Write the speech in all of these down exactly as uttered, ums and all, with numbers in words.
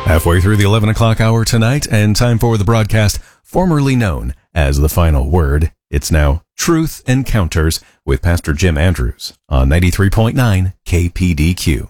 Halfway through the eleven o'clock hour tonight, and time for the broadcast formerly known as The Final Word. It's now Truth Encounters with Pastor Jim Andrews on ninety-three point nine K P D Q.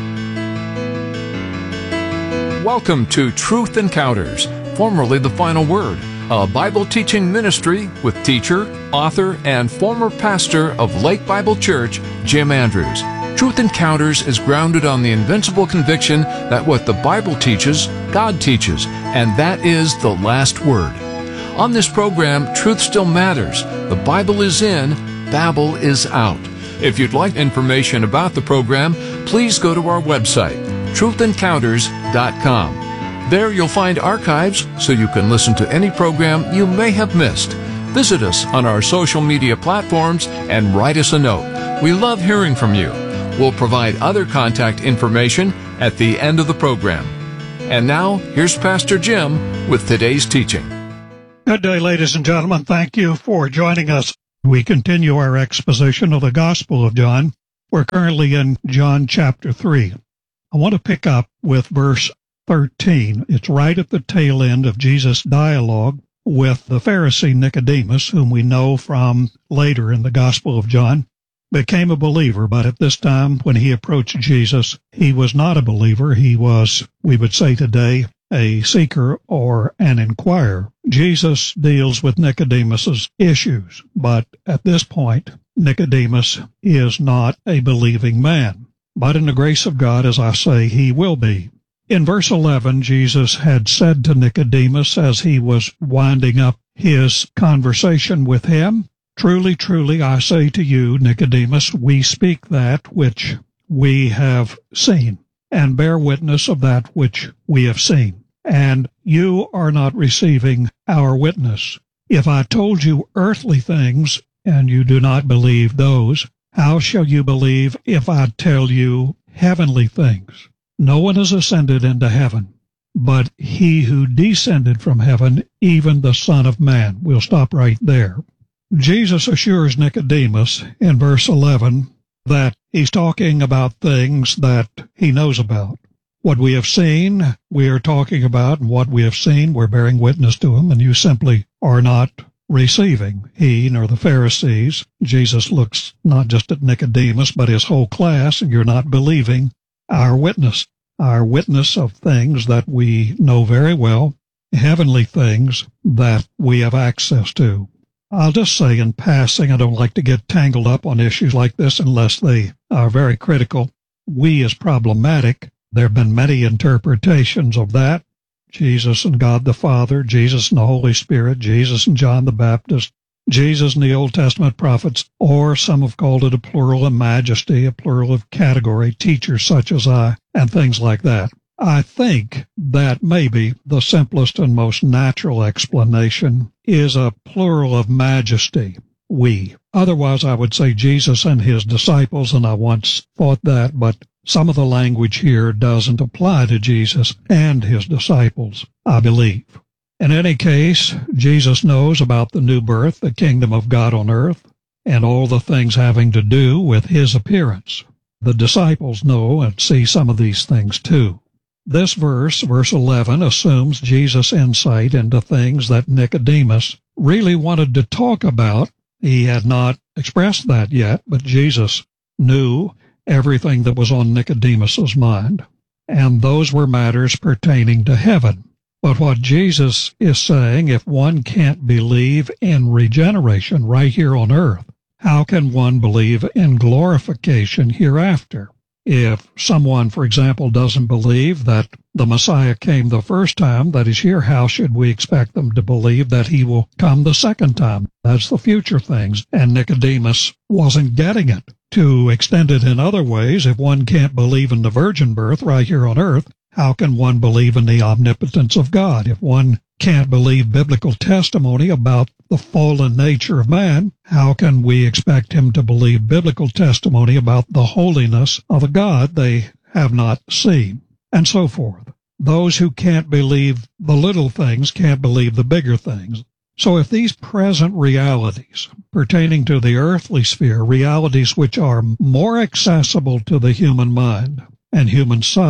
Welcome to Truth Encounters, formerly The Final Word, a Bible teaching ministry with teacher, author, and former pastor of Lake Bible Church, Jim Andrews. Truth Encounters is grounded on the invincible conviction that what the Bible teaches, God teaches, and that is the last word. On this program, truth still matters. The Bible is in, Babel is out. If you'd like information about the program, please go to our website, truth encounters dot com. There you'll find archives so you can listen to any program you may have missed. Visit us on our social media platforms and write us a note. We love hearing from you. We'll provide other contact information at the end of the program. And now, here's Pastor Jim with today's teaching. Good day, ladies and gentlemen. Thank you for joining us. We continue our exposition of the Gospel of John. We're currently in John chapter three. I want to pick up with verse thirteen. It's right at the tail end of Jesus' dialogue with the Pharisee Nicodemus, whom we know from later in the Gospel of John. Became a believer, but at this time, when he approached Jesus, he was not a believer. He was, we would say today, a seeker or an inquirer. Jesus deals with Nicodemus's issues, but at this point, Nicodemus is not a believing man. But in the grace of God, as I say, he will be. In verse eleven, Jesus had said to Nicodemus as he was winding up his conversation with him, "Truly, truly, I say to you, Nicodemus, we speak that which we have seen, and bear witness of that which we have seen. And you are not receiving our witness. If I told you earthly things, and you do not believe those, how shall you believe if I tell you heavenly things? No one has ascended into heaven, but he who descended from heaven, even the Son of Man." We'll stop right there. Jesus assures Nicodemus in verse eleven that he's talking about things that he knows about. What we have seen, we are talking about, and what we have seen, we're bearing witness to him, and you simply are not receiving. He nor the Pharisees. Jesus looks not just at Nicodemus, but his whole class, and you're not believing our witness, our witness of things that we know very well, heavenly things that we have access to. I'll just say in passing, I don't like to get tangled up on issues like this unless they are very critical. We is problematic. There have been many interpretations of that. Jesus and God the Father, Jesus and the Holy Spirit, Jesus and John the Baptist, Jesus and the Old Testament prophets, or some have called it a plural of majesty, a plural of category, teachers such as I, and things like that. I think that maybe the simplest and most natural explanation is a plural of majesty, we. Otherwise, I would say Jesus and his disciples, and I once thought that, but some of the language here doesn't apply to Jesus and his disciples, I believe. In any case, Jesus knows about the new birth, the kingdom of God on earth, and all the things having to do with his appearance. The disciples know and see some of these things too. This verse, verse eleven, assumes Jesus' insight into things that Nicodemus really wanted to talk about. He had not expressed that yet, but Jesus knew everything that was on Nicodemus's mind, and those were matters pertaining to heaven. But what Jesus is saying, if one can't believe in regeneration right here on earth, how can one believe in glorification hereafter? If someone, for example, doesn't believe that the Messiah came the first time that he's here, how should we expect them to believe that he will come the second time? That's the future things, and Nicodemus wasn't getting it. To extend it in other ways, if one can't believe in the virgin birth right here on earth, how can one believe in the omnipotence of God? If one can't believe biblical testimony about the fallen nature of man, how can we expect him to believe biblical testimony about the holiness of a God they have not seen? And so forth. Those who can't believe the little things can't believe the bigger things. So if these present realities pertaining to the earthly sphere, realities which are more accessible to the human mind and human sight,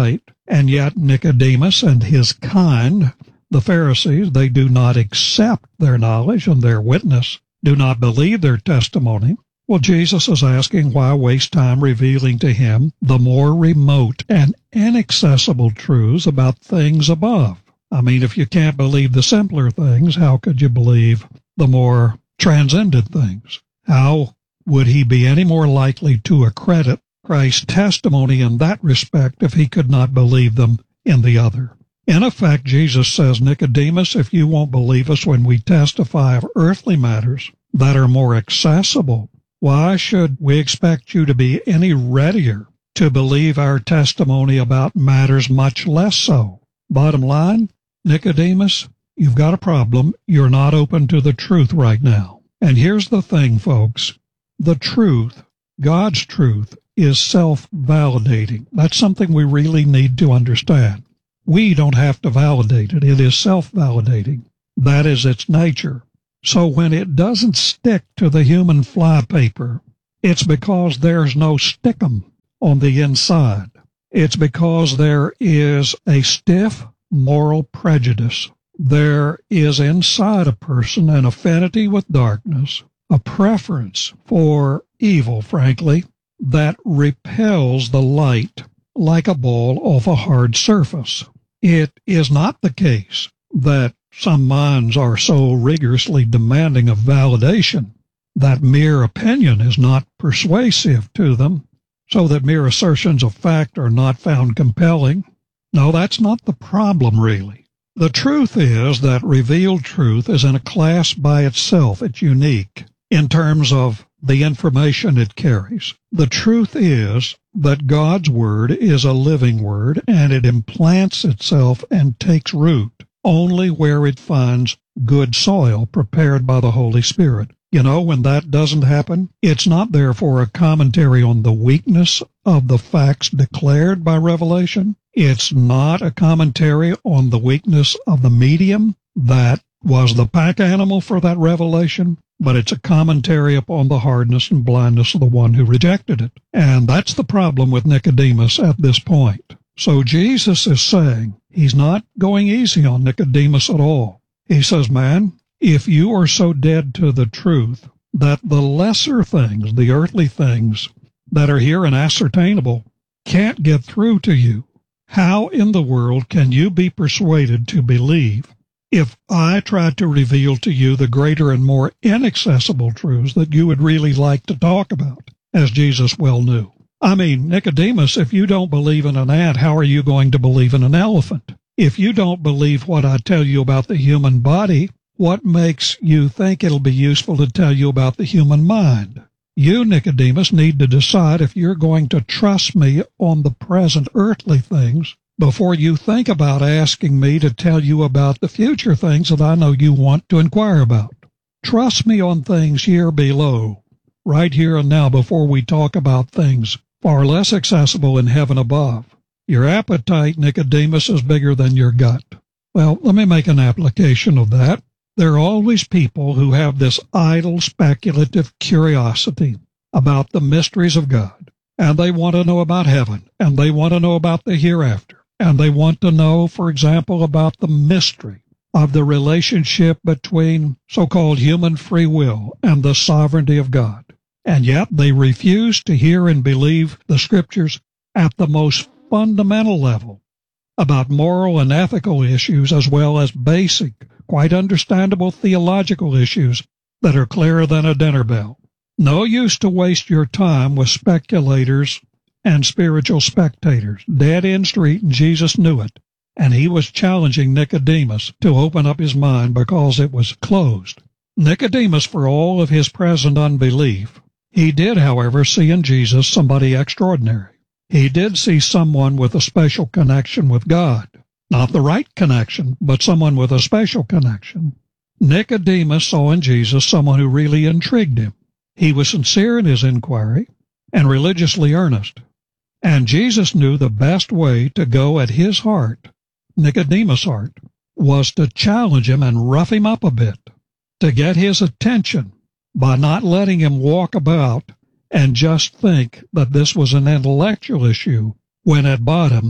And yet Nicodemus and his kind, the Pharisees, they do not accept their knowledge and their witness, do not believe their testimony. Well, Jesus is asking, why waste time revealing to him the more remote and inaccessible truths about things above? I mean, if you can't believe the simpler things, how could you believe the more transcendent things? How would he be any more likely to accredit Christ's testimony in that respect if he could not believe them in the other? In effect, Jesus says, Nicodemus, if you won't believe us when we testify of earthly matters that are more accessible, why should we expect you to be any readier to believe our testimony about matters much less so? Bottom line, Nicodemus, you've got a problem. You're not open to the truth right now. And here's the thing, folks. The truth, God's truth, is self-validating. That's something we really need to understand. We don't have to validate it. It is self-validating. That is its nature. So when it doesn't stick to the human flypaper, it's because there's no stickum on the inside. It's because there is a stiff moral prejudice. There is inside a person an affinity with darkness, a preference for evil, frankly, that repels the light like a ball off a hard surface. It is not the case that some minds are so rigorously demanding of validation that mere opinion is not persuasive to them, so that mere assertions of fact are not found compelling. No, that's not the problem, really. The truth is that revealed truth is in a class by itself. It's unique in terms of the information it carries. The truth is that God's Word is a living Word, and it implants itself and takes root only where it finds good soil prepared by the Holy Spirit. You know, when that doesn't happen, it's not therefore a commentary on the weakness of the facts declared by revelation. It's not a commentary on the weakness of the medium that was the pack animal for that revelation, but it's a commentary upon the hardness and blindness of the one who rejected it. And that's the problem with Nicodemus at this point. So Jesus is saying he's not going easy on Nicodemus at all. He says, man, if you are so dead to the truth that the lesser things, the earthly things that are here and ascertainable, can't get through to you, how in the world can you be persuaded to believe if I tried to reveal to you the greater and more inaccessible truths that you would really like to talk about, as Jesus well knew? I mean, Nicodemus, if you don't believe in an ant, how are you going to believe in an elephant? If you don't believe what I tell you about the human body, what makes you think it'll be useful to tell you about the human mind? You, Nicodemus, need to decide if you're going to trust me on the present earthly things before you think about asking me to tell you about the future things that I know you want to inquire about. Trust me on things here below, right here and now, before we talk about things far less accessible in heaven above. Your appetite, Nicodemus, is bigger than your gut. Well, let me make an application of that. There are always people who have this idle, speculative curiosity about the mysteries of God, and they want to know about heaven, and they want to know about the hereafter, and they want to know, for example, about the mystery of the relationship between so-called human free will and the sovereignty of God. And yet they refuse to hear and believe the Scriptures at the most fundamental level about moral and ethical issues, as well as basic, quite understandable theological issues that are clearer than a dinner bell. No use to waste your time with speculators and spiritual spectators. Dead-end street, and Jesus knew it. And he was challenging Nicodemus to open up his mind because it was closed. Nicodemus, for all of his present unbelief, he did, however, see in Jesus somebody extraordinary. He did see someone with a special connection with God. Not the right connection, but someone with a special connection. Nicodemus saw in Jesus someone who really intrigued him. He was sincere in his inquiry and religiously earnest. And Jesus knew the best way to go at his heart, Nicodemus' heart, was to challenge him and rough him up a bit, to get his attention by not letting him walk about and just think that this was an intellectual issue, when at bottom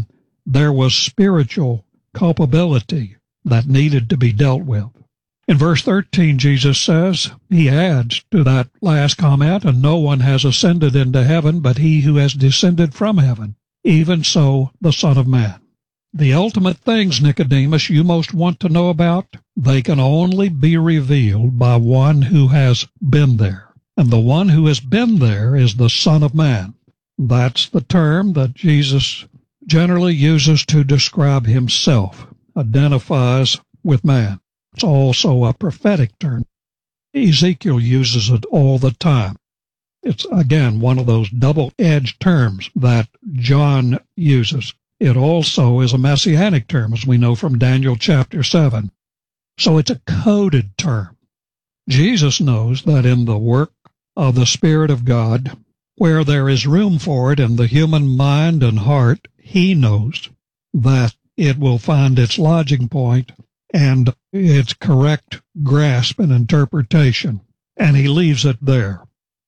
there was spiritual culpability that needed to be dealt with. In verse thirteen, Jesus says, he adds to that last comment, and no one has ascended into heaven but he who has descended from heaven, even so the Son of Man. The ultimate things, Nicodemus, you most want to know about, they can only be revealed by one who has been there. And the one who has been there is the Son of Man. That's the term that Jesus generally uses to describe himself, identifies with man. It's also a prophetic term. Ezekiel uses it all the time. It's, again, one of those double-edged terms that John uses. It also is a messianic term, as we know from Daniel chapter seven. So it's a coded term. Jesus knows that in the work of the Spirit of God, where there is room for it in the human mind and heart, he knows that it will find its lodging point and its correct grasp and interpretation, and he leaves it there.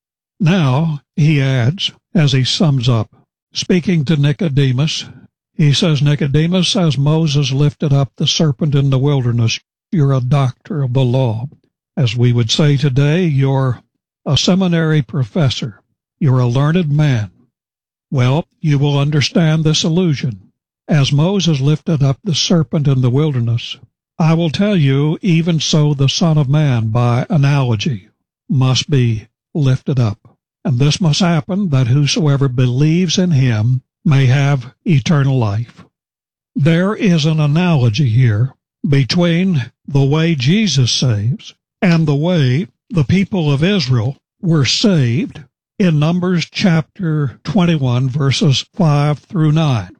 Now, he adds, as he sums up, speaking to Nicodemus, he says, Nicodemus, as Moses lifted up the serpent in the wilderness, you're a doctor of the law. As we would say today, you're a seminary professor. You're a learned man. Well, you will understand this allusion. As Moses lifted up the serpent in the wilderness, I will tell you, even so the Son of Man, by analogy, must be lifted up. And this must happen, that whosoever believes in him may have eternal life. There is an analogy here between the way Jesus saves and the way the people of Israel were saved in Numbers chapter twenty-one, verses five through nine.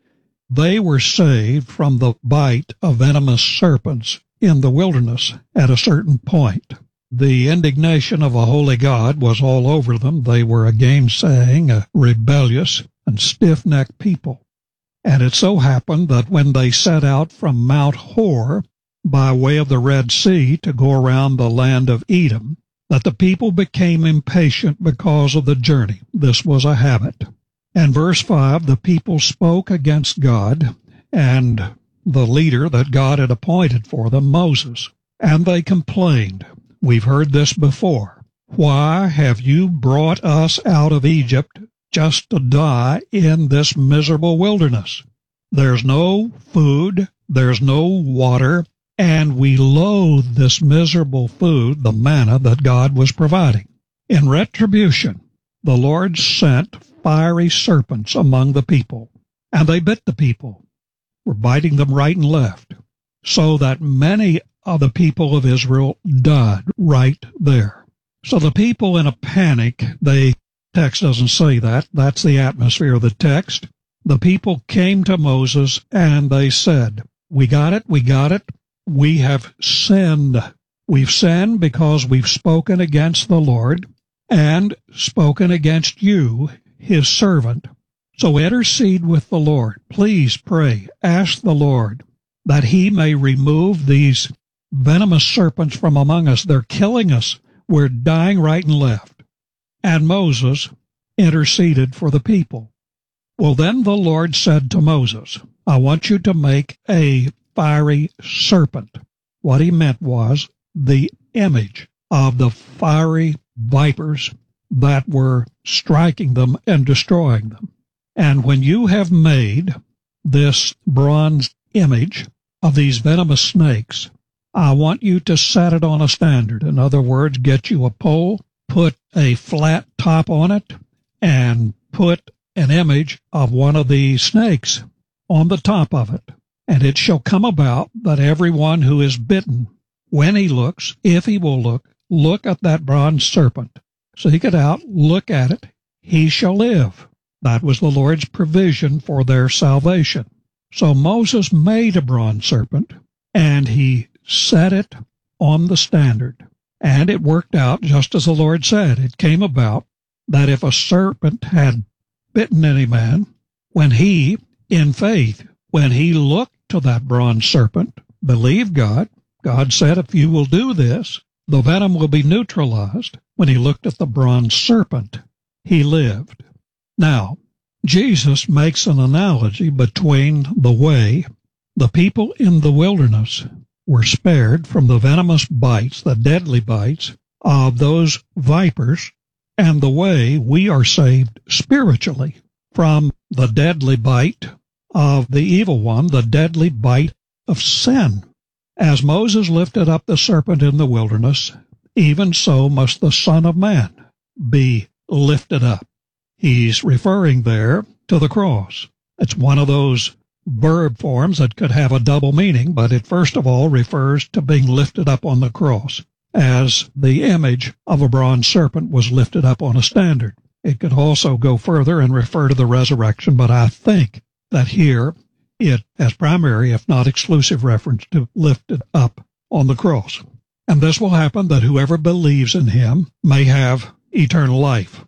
They were saved from the bite of venomous serpents in the wilderness at a certain point. The indignation of a holy God was all over them. They were a gainsaying, a rebellious, and stiff-necked people. And it so happened that when they set out from Mount Hor by way of the Red Sea to go around the land of Edom, that the people became impatient because of the journey. This was a habit. And verse five, the people spoke against God and the leader that God had appointed for them, Moses, and they complained. We've heard this before. Why have you brought us out of Egypt just to die in this miserable wilderness? There's no food, there's no water, and we loathe this miserable food, the manna that God was providing. In retribution, the Lord sent fiery serpents among the people, and they bit the people, were biting them right and left, so that many of the people of Israel died right there. So the people, in a panic, they text doesn't say that. That's the atmosphere of the text. The people came to Moses and they said, we got it, we got it. We have sinned. We've sinned because we've spoken against the Lord and spoken against you, his servant. So intercede with the Lord. Please pray. Ask the Lord that he may remove these venomous serpents from among us. They're killing us. We're dying right and left. And Moses interceded for the people. Well, then the Lord said to Moses, I want you to make a fiery serpent. What he meant was the image of the fiery vipers that were striking them and destroying them. And when you have made this bronze image of these venomous snakes, I want you to set it on a standard. In other words, get you a pole, put a flat top on it, and put an image of one of the snakes on the top of it. And it shall come about that everyone who is bitten, when he looks, if he will look, look at that bronze serpent. Seek it out, look at it, he shall live. That was the Lord's provision for their salvation. So Moses made a bronze serpent, and he set it on the standard. And it worked out just as the Lord said. It came about that if a serpent had bitten any man, when he, in faith, when he looked to that bronze serpent, believed God, God said, if you will do this, the venom will be neutralized. When he looked at the bronze serpent, he lived. Now, Jesus makes an analogy between the way the people in the wilderness were spared from the venomous bites, the deadly bites of those vipers, and the way we are saved spiritually from the deadly bite of the evil one, the deadly bite of sin. As Moses lifted up the serpent in the wilderness, even so must the Son of Man be lifted up. He's referring there to the cross. It's one of those verb forms that could have a double meaning, but it first of all refers to being lifted up on the cross, as the image of a bronze serpent was lifted up on a standard. It could also go further and refer to the resurrection, but I think that here it has primary, if not exclusive, reference to lifted up on the cross. And this will happen that whoever believes in him may have eternal life.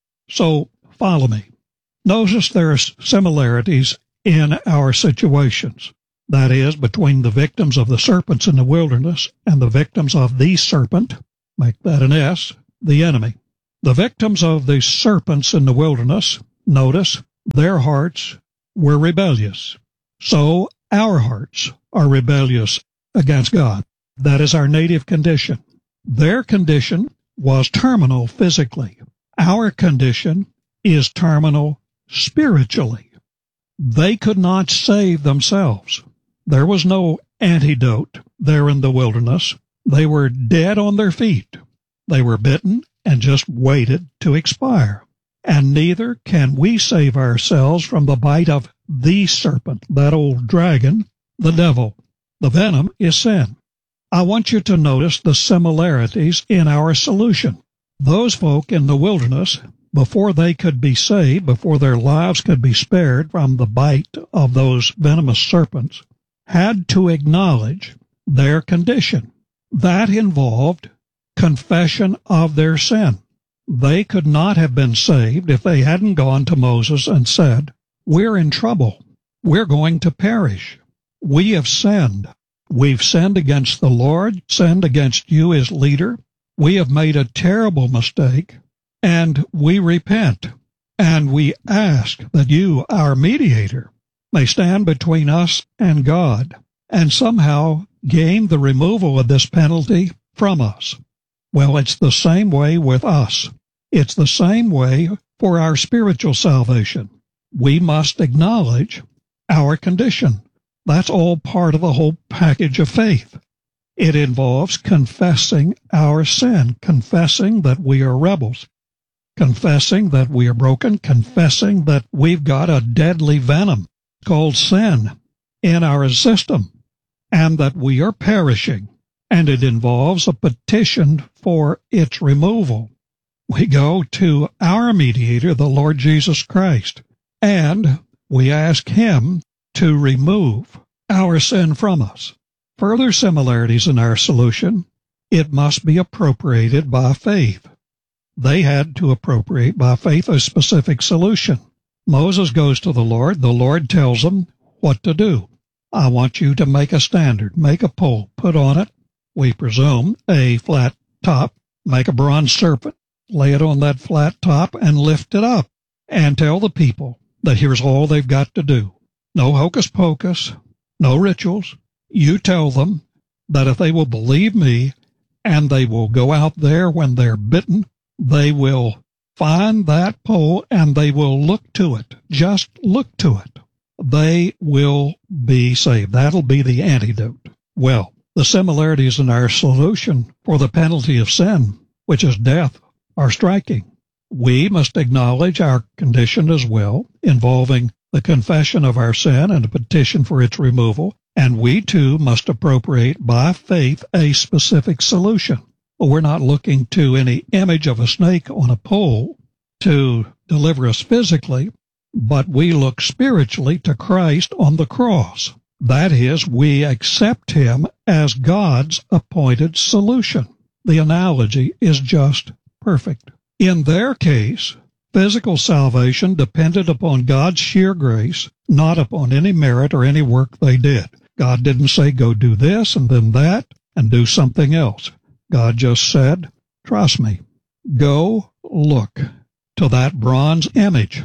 So follow me. Notice there are similarities in our situations. That is, between the victims of the serpents in the wilderness and the victims of the serpent, make that an S, the enemy. The victims of the serpents in the wilderness, notice, their hearts were rebellious. So our hearts are rebellious against God. That is our native condition. Their condition was terminal physically. Our condition is terminal spiritually. They could not save themselves. There was no antidote there in the wilderness. They were dead on their feet. They were bitten and just waited to expire. And neither can we save ourselves from the bite of the serpent, that old dragon, the devil. The venom is sin. I want you to notice the similarities in our solution. Those folk in the wilderness, before they could be saved, before their lives could be spared from the bite of those venomous serpents, had to acknowledge their condition. That involved confession of their sin. They could not have been saved if they hadn't gone to Moses and said, "We're in trouble. We're going to perish. We have sinned. We've sinned against the Lord, sinned against you as leader. We have made a terrible mistake, and we repent. And we ask that you, our mediator, may stand between us and God, and somehow gain the removal of this penalty from us." Well, it's the same way with us. It's the same way for our spiritual salvation. We must acknowledge our condition. That's all part of the whole package of faith. It involves confessing our sin, confessing that we are rebels, confessing that we are broken, confessing that we've got a deadly venom called sin in our system, and that we are perishing. And it involves a petition for its removal. We go to our mediator, the Lord Jesus Christ, and we ask him to remove our sin from us. Further similarities in our solution: it must be appropriated by faith. They had to appropriate by faith a specific solution. Moses goes to the Lord. The Lord tells him what to do. I want you to make a standard, make a pole, put on it, we presume, a flat top, make a bronze serpent, lay it on that flat top, and lift it up, and tell the people that here's all they've got to do. No hocus pocus, no rituals. You tell them that if they will believe me and they will go out there when they're bitten, they will find that pole and they will look to it. Just look to it. They will be saved. That'll be the antidote. Well, the similarities in our solution for the penalty of sin, which is death, are striking. We must acknowledge our condition as well, involving the confession of our sin and a petition for its removal, and we too must appropriate by faith a specific solution. We're not looking to any image of a snake on a pole to deliver us physically, but we look spiritually to Christ on the cross. That is, we accept him as God's appointed solution. The analogy is just perfect. In their case, physical salvation depended upon God's sheer grace, not upon any merit or any work they did. God didn't say, go do this and then that and do something else. God just said, trust me. Go look to that bronze image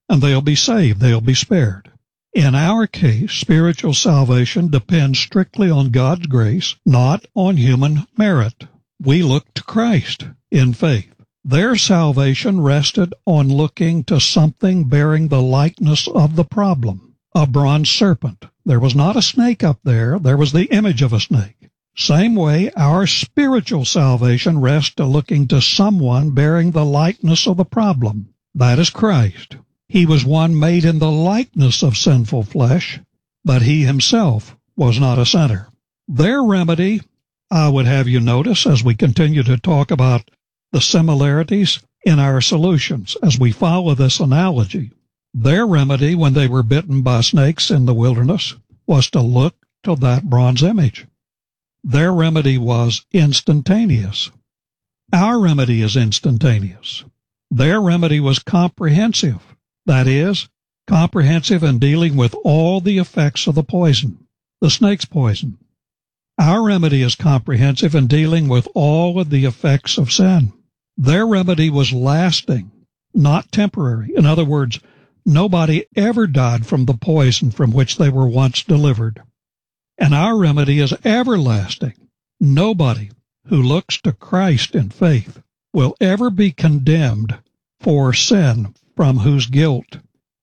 and they'll be saved. They'll be spared. In our case, spiritual salvation depends strictly on God's grace, not on human merit. We look to Christ in faith. Their salvation rested on looking to something bearing the likeness of the problem, a bronze serpent. There was not a snake up there. There was the image of a snake. Same way, our spiritual salvation rests to looking to someone bearing the likeness of the problem. That is Christ. He was one made in the likeness of sinful flesh, but he himself was not a sinner. Their remedy, I would have you notice as we continue to talk about the similarities in our solutions, as we follow this analogy, their remedy when they were bitten by snakes in the wilderness was to look to that bronze image. Their remedy was instantaneous. Our remedy is instantaneous. Their remedy was comprehensive. That is, comprehensive in dealing with all the effects of the poison, the snake's poison. Our remedy is comprehensive in dealing with all of the effects of sin. Their remedy was lasting, not temporary. In other words, nobody ever died from the poison from which they were once delivered. And our remedy is everlasting. Nobody who looks to Christ in faith will ever be condemned for sin from whose guilt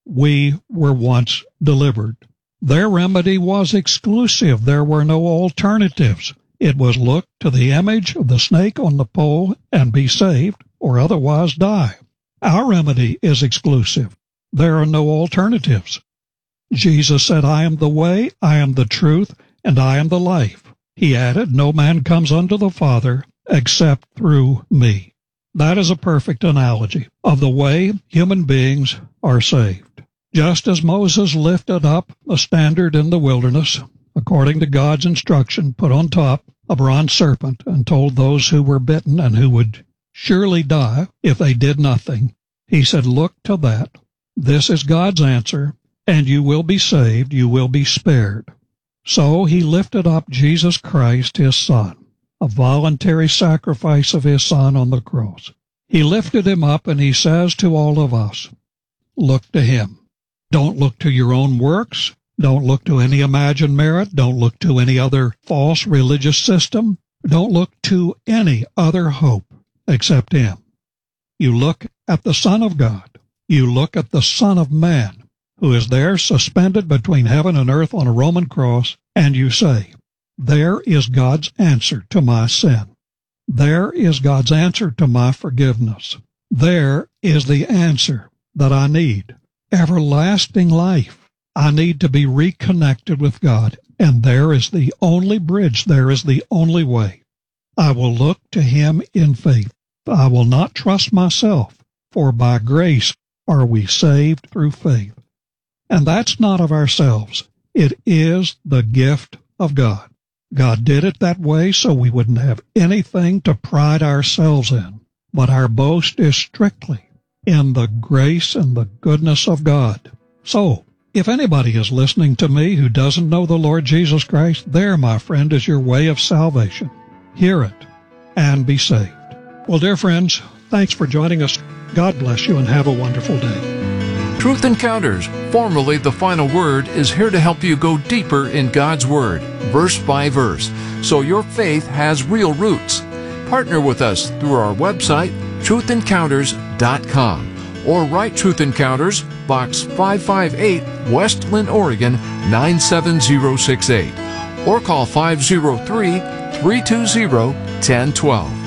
we were once delivered. Their remedy was exclusive. There were no alternatives. It was look to the image of the snake on the pole and be saved, or otherwise die. Our remedy is exclusive. There are no alternatives. Jesus said, I am the way, I am the truth, and I am the life. He added, no man comes unto the Father except through me. That is a perfect analogy of the way human beings are saved. Just as Moses lifted up a standard in the wilderness, according to God's instruction, put on top a bronze serpent and told those who were bitten and who would surely die if they did nothing, he said, look to that. This is God's answer, and you will be saved, you will be spared. So he lifted up Jesus Christ, his Son, a voluntary sacrifice of his Son on the cross. He lifted him up, and he says to all of us, look to him. Don't look to your own works. Don't look to any imagined merit. Don't look to any other false religious system. Don't look to any other hope except him. You look at the Son of God. You look at the Son of Man, who is there suspended between heaven and earth on a Roman cross, and you say, there is God's answer to my sin. There is God's answer to my forgiveness. There is the answer that I need. Everlasting life. I need to be reconnected with God, and there is the only bridge. There is the only way. I will look to him in faith. I will not trust myself, for by grace are we saved through faith. And that's not of ourselves. It is the gift of God. God did it that way so we wouldn't have anything to pride ourselves in. But our boast is strictly in the grace and the goodness of God. So, if anybody is listening to me who doesn't know the Lord Jesus Christ, there, my friend, is your way of salvation. Hear it and be saved. Well, dear friends, thanks for joining us. God bless you and have a wonderful day. Truth Encounters, formerly The Final Word, is here to help you go deeper in God's Word, verse by verse, so your faith has real roots. Partner with us through our website, truth encounters dot com, or write Truth Encounters, Box five five eight, West Linn, Oregon, nine seven zero six eight, or call five oh three, three two zero, one oh one two.